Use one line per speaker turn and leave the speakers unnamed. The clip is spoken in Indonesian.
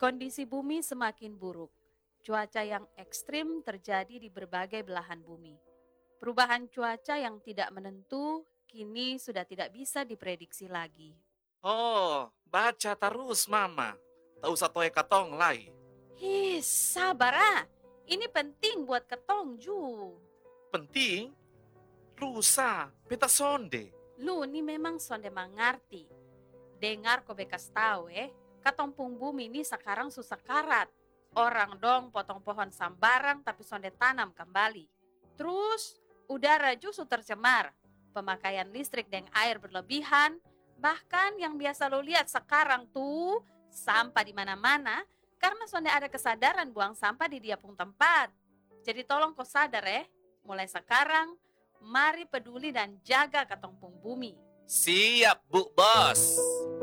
Kondisi bumi semakin buruk. Cuaca yang ekstrim terjadi di berbagai belahan bumi. Perubahan cuaca yang tidak menentu kini sudah tidak bisa diprediksi lagi.
Oh, baca terus, Mama. Tak usah toy katong lai.
Sabar ah. Ini penting buat ketong Ju.
Penting, lusa, beta sonde.
Lu ni memang sonde mengerti. Dengar ko bekas tahu katong pung bumi ini sekarang susah karat. Orang dong potong pohon sambarang tapi sonde tanam kembali. Terus udara justru tercemar. Pemakaian listrik dan air berlebihan. Bahkan yang biasa lo lihat sekarang tuh sampah di mana-mana karena sonde ada kesadaran buang sampah di dia pun tempat. Jadi tolong kau sadar mulai sekarang mari peduli dan jaga katong pung bumi.
Siap, Bu Bos.